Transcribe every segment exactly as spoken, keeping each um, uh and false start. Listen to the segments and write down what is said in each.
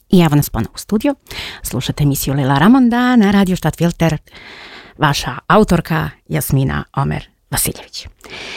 I evo nas ponovo u studiju. Slušate emisiju Lila Ramonda na Radio Štat Filter. Vaša autorka Jasmina Omer Vasiljević.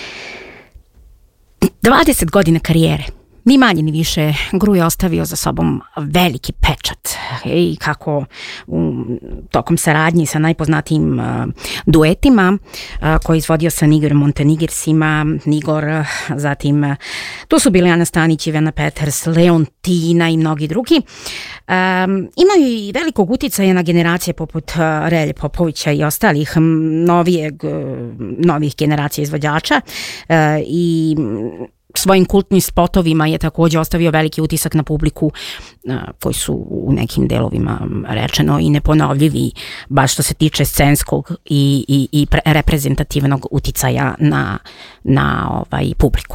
dvadeset godina karijere. Ni manje ni više, Gru je ostavio za sobom veliki pečat i kako u, tokom saradnji sa najpoznatijim uh, duetima uh, koji je izvodio sa Nigor Montenigirsima, Nigor, zatim uh, tu su bili Ana Stanić, Ivana Peters, Leontina i mnogi drugi. Um, imaju i velikog uticaja na generacije poput uh, Relje Popovića i ostalih novijeg, uh, novih generacija izvođača uh, i svojim kultnim spotovima je također ostavio veliki utisak na publiku koji su u nekim delovima rečeno i neponovljivi, baš što se tiče scenskog i, i, i reprezentativnog uticaja na, na ovaj, publiku.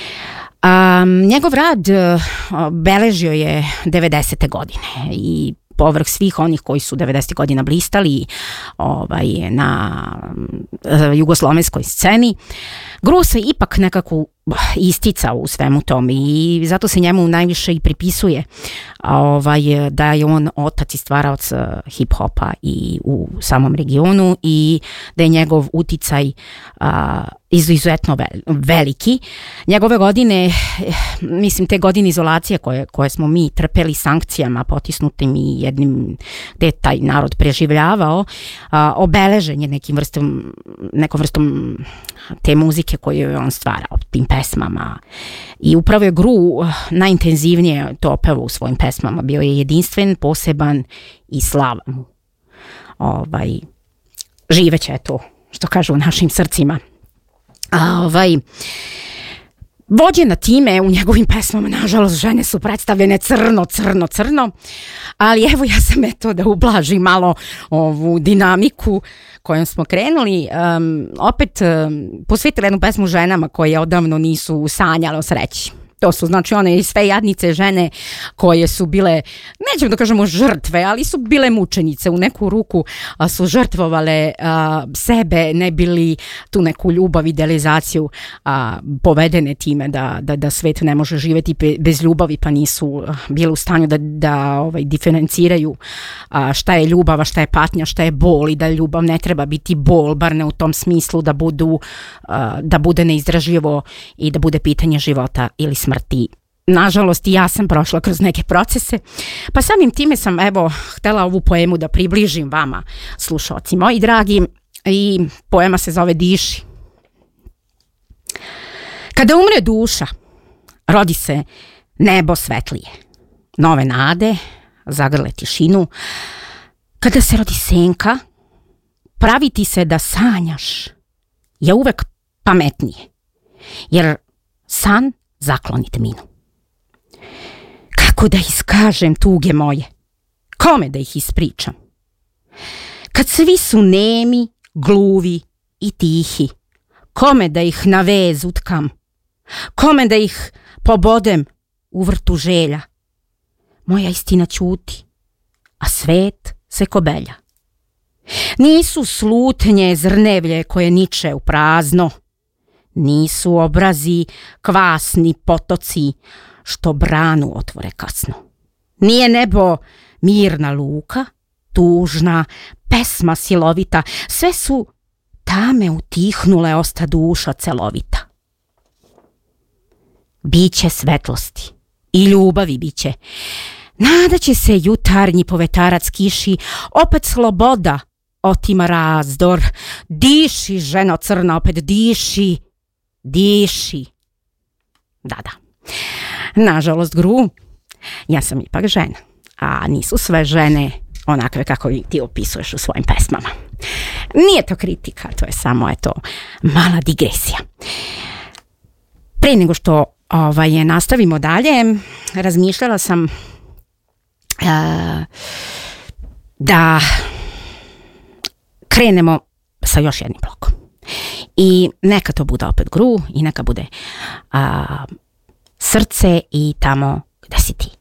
Um, njegov rad beležio je devedesete godine i povrh svih onih koji su devedesetih godina blistali ovaj, na uh, jugoslovenskoj sceni, Gru se ipak nekako isticao u svemu tom i zato se njemu najviše i pripisuje ovaj, da je on otac i stvaraoc hip-hopa i u samom regionu i da je njegov uticaj uh, izuzetno veliki. Njegove godine, mislim te godine izolacije koje, koje smo mi trpeli sankcijama potisnutim i jednim gde je taj narod preživljavao, a, obeležen je nekim vrstom, nekom vrstom te muzike koju je on stvarao, tim pesmama. I upravo je Gru najintenzivnije to opevao u svojim pesmama. Bio je jedinstven, poseban i slavan. Ovaj, živeće je to, što kažu u našim srcima. A ovaj, vođena time u njegovim pesmama, nažalost, žene su predstavljene crno, crno, crno, ali evo ja sam eto da ublažim malo ovu dinamiku kojom smo krenuli. Um, opet um, posvetila jednu pesmu ženama koje odavno nisu sanjale o sreći. To su znači one sve jadnice žene koje su bile, nećemo da kažemo žrtve, ali su bile mučenice, u neku ruku a, su žrtvovale a, sebe, ne bili tu neku ljubav, idealizaciju a, povedene time da, da, da svet ne može živjeti bez ljubavi, pa nisu bile u stanju da, da ovaj, diferenciraju a, šta je ljubav, a šta je patnja, šta je bol i da ljubav ne treba biti bol, bar ne u tom smislu da, budu, a, da bude neizdraživo i da bude pitanje života ili smrti. Nažalost, i ja sam prošla kroz neke procese, pa samim time sam evo htjela ovu poemu da približim vama, slušalci moji dragi, i poema se zove Diši. Kada umre duša, rodi se nebo svetlije, nove nade zagrle tišinu. Kada se rodi senka, pravi ti se da sanjaš je uvek pametnije, jer san zakloni tminu. Kako da iskažem tuge moje? Kome da ih ispričam? Kad svi su nemi, gluvi i tihi, kome da ih na vez utkam? Kome da ih pobodem u vrtu želja? Moja istina ćuti, a svet se kobelja. Nisu slutnje zrnevlje koje niče u prazno, nisu obrazi kvasni potoci što branu otvore kasno. Nije nebo mirna luka, tužna, pesma silovita, sve su tame utihnule, osta duša celovita. Biće svetlosti i ljubavi biće, nadaće se jutarnji povetarac kiši, opet sloboda otima razdor. Diši, ženo crna, opet diši, diši. Da, da. Nažalost, Gru, ja sam ipak žena, a nisu sve žene onakve kako ti opisuješ u svojim pesmama. Nije to kritika, to je samo eto mala digresija. Pre nego što ovaj, nastavimo dalje, razmišljala sam uh, da krenemo sa još jednim blokom. I neka to bude opet Gru i neka bude uh, srce i tamo gde si ti.